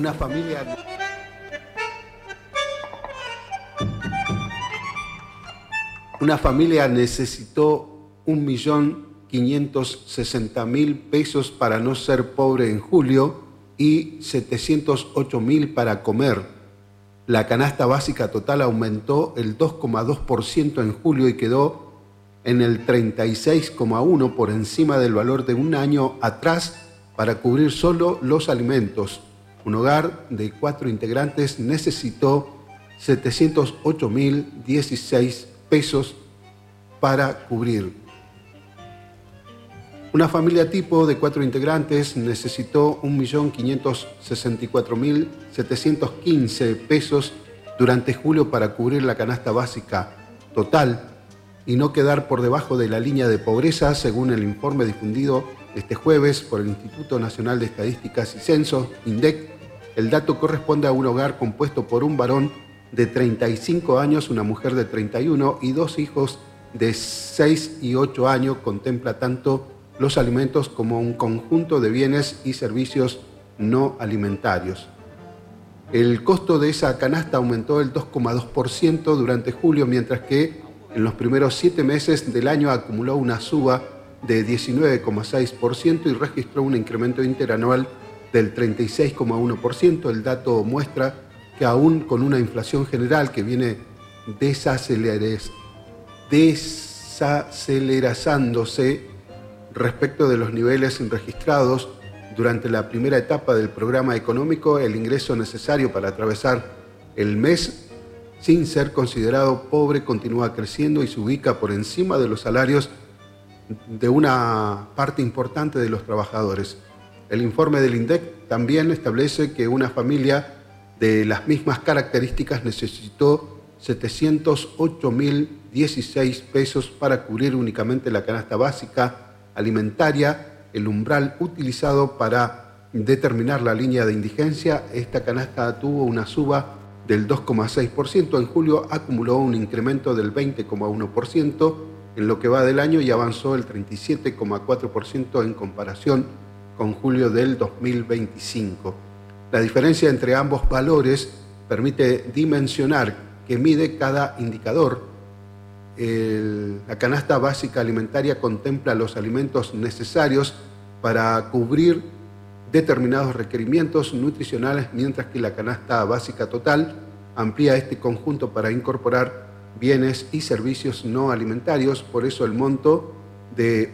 Una familia necesitó 1.560.000 pesos para no ser pobre en julio y 708.000 para comer. La canasta básica total aumentó el 2,2% en julio y quedó en el 36,1% por encima del valor de un año atrás para cubrir solo los alimentos. Un hogar de 4 integrantes necesitó 708.016 pesos para cubrir. Una familia tipo de 4 integrantes necesitó 1.564.715 pesos durante julio para cubrir la canasta básica total y no quedar por debajo de la línea de pobreza, según el informe difundido este jueves por el Instituto Nacional de Estadísticas y Censos, INDEC. El dato corresponde a un hogar compuesto por un varón de 35 años, una mujer de 31 y 2 hijos de 6 y 8 años. Contempla tanto los alimentos como un conjunto de bienes y servicios no alimentarios. El costo de esa canasta aumentó el 2,2% durante julio, mientras que en los primeros 7 meses del año acumuló una suba de 19,6% y registró un incremento interanual del 36,1%. El dato muestra que aún con una inflación general que viene desacelerándose respecto de los niveles registrados durante la primera etapa del programa económico, el ingreso necesario para atravesar el mes sin ser considerado pobre continúa creciendo y se ubica por encima de los salarios de una parte importante de los trabajadores. El informe del INDEC también establece que una familia de las mismas características necesitó 708.016 pesos para cubrir únicamente la canasta básica alimentaria, el umbral utilizado para determinar la línea de indigencia. Esta canasta tuvo una suba del 2,6%. En julio acumuló un incremento del 20,1% en lo que va del año y avanzó el 37,4% en comparación con julio del 2025. La diferencia entre ambos valores permite dimensionar que mide cada indicador. La canasta básica alimentaria contempla los alimentos necesarios para cubrir determinados requerimientos nutricionales, mientras que la canasta básica total amplía este conjunto para incorporar bienes y servicios no alimentarios. Por eso el monto de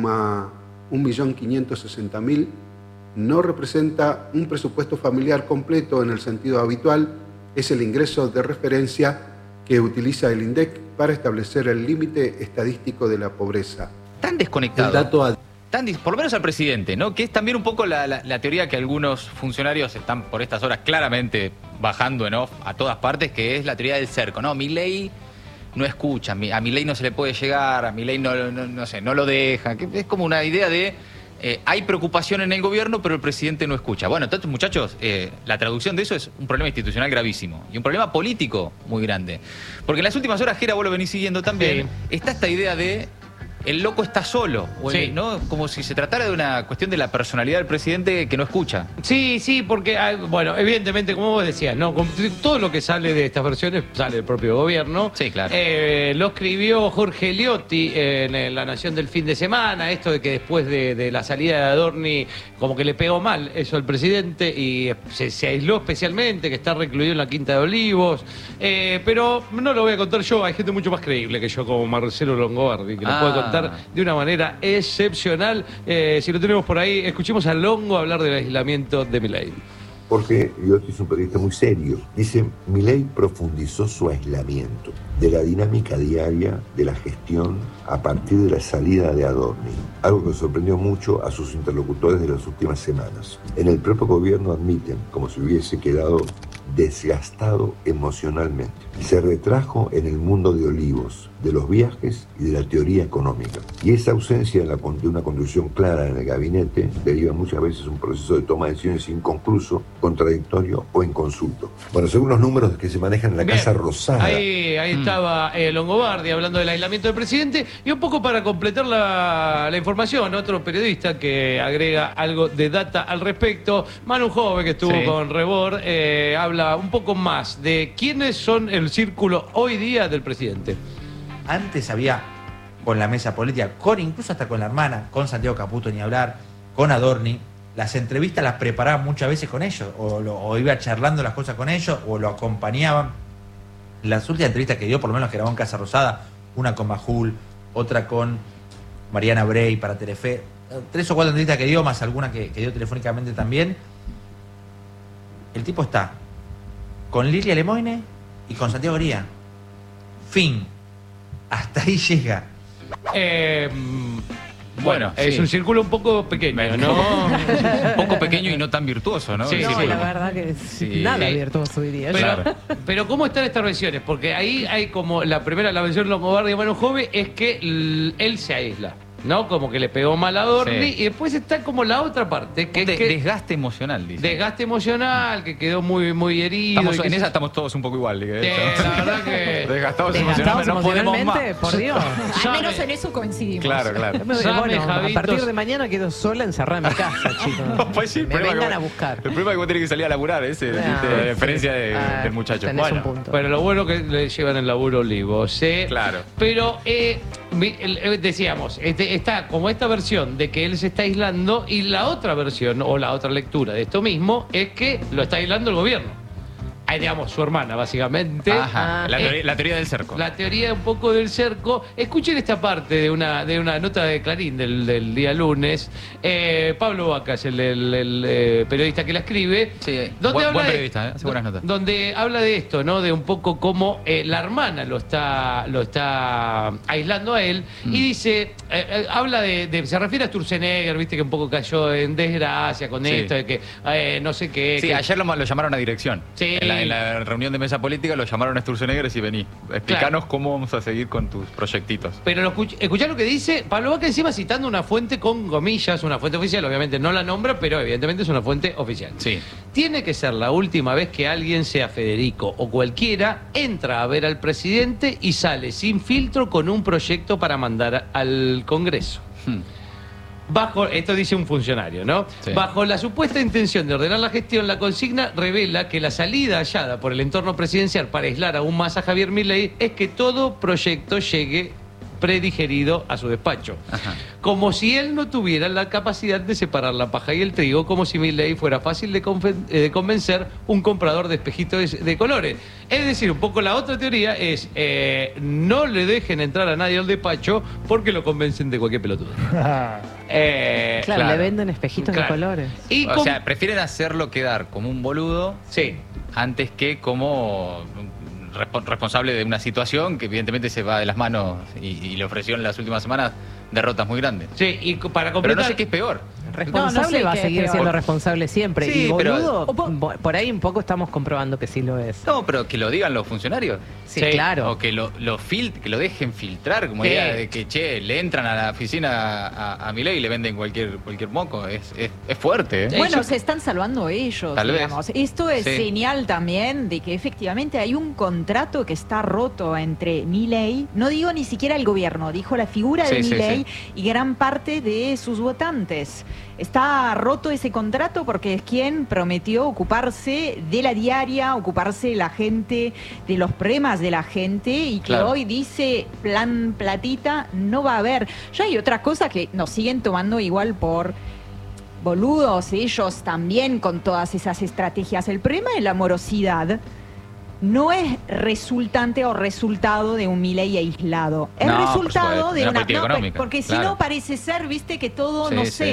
1.560.000 no representa un presupuesto familiar completo en el sentido habitual. Es el ingreso de referencia que utiliza el INDEC para establecer el límite estadístico de la pobreza. Tan desconectado, por lo menos al presidente, ¿no? Que es también un poco la teoría que algunos funcionarios están por estas horas claramente bajando en off a todas partes, que es la teoría del cerco, ¿no? Milei no escucha, a Milei no se le puede llegar, a Milei no lo deja, que es como una idea de hay preocupación en el gobierno, pero el presidente no escucha. Bueno, entonces, muchachos, la traducción de eso es un problema institucional gravísimo y un problema político muy grande. Porque en las últimas horas, Gera, vos lo venís siguiendo también, está esta idea de el loco está solo, ¿no? Como si se tratara de una cuestión de la personalidad del presidente que no escucha. Sí, porque, bueno, evidentemente, como vos decías, ¿no? Todo lo que sale de estas versiones sale del propio gobierno. Sí, claro. Lo escribió Jorge Eliotti en La Nación del fin de semana, esto de que después de la salida de Adorni, como que le pegó mal eso al presidente y se aisló especialmente, que está recluido en la Quinta de Olivos. Pero no lo voy a contar yo, hay gente mucho más creíble que yo, como Marcelo Longobardi, que lo puede contar de una manera excepcional. Si lo tenemos por ahí, escuchemos a Longo hablar del aislamiento de Milei. Jorge Eliotti es un periodista muy serio. Dice, Milei profundizó su aislamiento de la dinámica diaria de la gestión a partir de la salida de Adorni, algo que sorprendió mucho a sus interlocutores de las últimas semanas. En el propio gobierno admiten como si hubiese quedado desgastado emocionalmente. se retrajo en el mundo de Olivos, de los viajes y de la teoría económica. Y esa ausencia de una conducción clara en el gabinete deriva muchas veces un proceso de toma de decisiones inconcluso, contradictorio o inconsulto. Bueno, según los números que se manejan en la Casa Rosada. Ahí estaba Longobardi hablando del aislamiento del presidente. Y un poco para completar la información, otro periodista que agrega algo de data al respecto, Manu Jove, que estuvo con Rebord, habla un poco más de quiénes son el círculo hoy día del presidente. Antes había con la mesa política, incluso hasta con la hermana, con Santiago Caputo ni hablar, con Adorni, las entrevistas las preparaban muchas veces con ellos, o iba charlando las cosas con ellos, o lo acompañaban. Las últimas entrevistas que dio, por lo menos que grabó en Casa Rosada, una con Majul, otra con Mariana Brey para Telefe, 3 o 4 entrevistas que dio, más alguna que dio telefónicamente también. El tipo está con Lilia Lemoine y con Santiago Gría. Fin. Hasta ahí llega. Bueno, es un círculo un poco pequeño, ¿no? Un poco pequeño y no tan virtuoso, ¿no? Sí, no, la verdad que es nada virtuoso hoy día. Pero ¿cómo están estas versiones? Porque ahí hay como la versión Longobardi de Manu Jove es que él se aísla, ¿no? Como que le pegó mal a Adorni, y después está como la otra parte, que es que desgaste emocional, dice. Desgaste emocional, que quedó muy herido. En esa estamos todos un poco igual, la verdad que... Desgastados emocionalmente, no podemos más. Por Dios. Al menos en eso coincidimos. Claro. Bueno, a partir de mañana quedo sola encerrada en mi casa, chicos. No, pues sí, me vengan a buscar. El problema es que vos tenés que salir a laburar, la diferencia del muchacho. Un punto. Pero lo bueno que le llevan el laburo Olivos, Claro. Pero decíamos, está como esta versión de que él se está aislando, y la otra versión o la otra lectura de esto mismo es que lo está aislando el gobierno. Digamos, su hermana, básicamente. Ajá. La teoría del cerco. La teoría un poco del cerco. Escuchen esta parte de una nota de Clarín del día lunes. Pablo Vacas, el periodista que la escribe. Sí, donde buen periodista, hace buenas notas. Donde habla de esto, ¿no? De un poco cómo la hermana lo está aislando a él. Y dice, habla se refiere a Sturzenegger, viste que un poco cayó en desgracia con esto, de que no sé qué. Sí, ayer lo llamaron a dirección. Sí. En la reunión de mesa política lo llamaron a Sturzenegger y vení, explícanos cómo vamos a seguir con tus proyectitos. Pero escuchá lo que dice Pablo Vaca, encima citando una fuente con comillas, una fuente oficial, obviamente no la nombra, pero evidentemente es una fuente oficial. Sí. Tiene que ser la última vez que alguien, sea Federico o cualquiera, entra a ver al presidente y sale sin filtro con un proyecto para mandar al Congreso. Esto dice un funcionario, ¿no? Sí. Bajo la supuesta intención de ordenar la gestión, la consigna revela que la salida hallada por el entorno presidencial para aislar aún más a Javier Milei es que todo proyecto llegue predigerido a su despacho. Ajá. Como si él no tuviera la capacidad de separar la paja y el trigo, como si Milei fuera fácil de convencer un comprador de espejitos de colores. Es decir, un poco la otra teoría es no le dejen entrar a nadie al despacho porque lo convencen de cualquier pelotudo. Claro, le venden espejitos de colores. O sea, prefieren hacerlo quedar como un boludo antes que como responsable de una situación que evidentemente se va de las manos y le ofrecieron en las últimas semanas derrotas muy grandes. Sí, y para completar... Pero no sé qué es peor. Responsable va a seguir siendo responsable siempre. Sí, y boludo, por ahí un poco estamos comprobando que sí lo es. No, pero que lo digan los funcionarios. Sí, claro. O que lo dejen filtrar, como idea de que, le entran a la oficina a Milei y le venden cualquier moco. Es fuerte, ¿eh? Bueno, se están salvando ellos, digamos. Esto es señal también de que efectivamente hay un contrato que está roto entre Milei, no digo ni siquiera el gobierno, dijo la figura de Milei y gran parte de sus votantes. Está roto ese contrato porque es quien prometió ocuparse de la diaria, ocuparse de la gente, de los problemas de la gente, y que hoy dice plan platita no va a haber. Ya hay otra cosa que nos siguen tomando igual por boludos, ellos también con todas esas estrategias. El problema de la morosidad no es resultante o resultado de un Milei aislado. Es resultado de una... política económica. Porque si no parece ser, viste, que todo,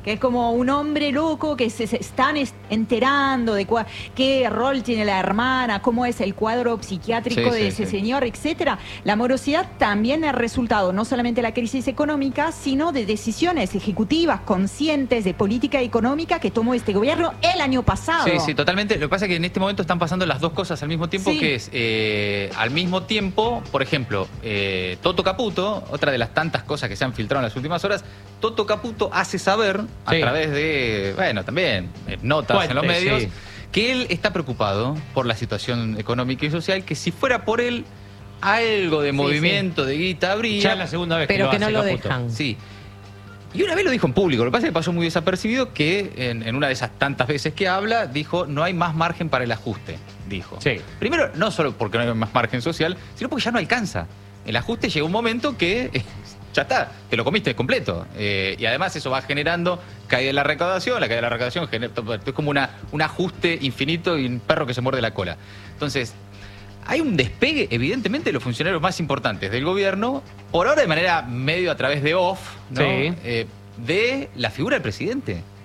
que es como un hombre loco que se están enterando de qué rol tiene la hermana, cómo es el cuadro psiquiátrico de ese señor, etcétera. La morosidad también es resultado no solamente de la crisis económica, sino de decisiones ejecutivas conscientes de política económica que tomó este gobierno el año pasado. Sí, sí, totalmente. Lo que pasa es que en este momento están pasando las dos cosas al mismo tiempo, que es, al mismo tiempo, por ejemplo, Toto Caputo, otra de las tantas cosas que se han filtrado en las últimas horas, Toto Caputo hace saber, a través de, bueno, también notas en los medios, que él está preocupado por la situación económica y social, que si fuera por él, algo de movimiento de guita habría. Ya es la segunda vez pero que no lo Caputo dejan. Sí. Y una vez lo dijo en público, lo que pasa es que pasó muy desapercibido, que en una de esas tantas veces que habla, dijo, no hay más margen para el ajuste, dijo. Sí. Primero, no solo porque no hay más margen social, sino porque ya no alcanza. El ajuste llega un momento que ya está, te lo comiste completo. Y además eso va generando caída de la recaudación, la caída de la recaudación es como un ajuste infinito y un perro que se muerde la cola. Entonces, hay un despegue, evidentemente, de los funcionarios más importantes del gobierno, por ahora de manera medio a través de off, ¿no? De la figura del presidente.